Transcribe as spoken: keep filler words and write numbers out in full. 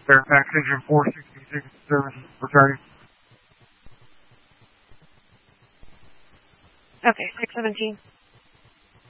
Fairfax engine four sixty-six service returning. Okay, six seventeen.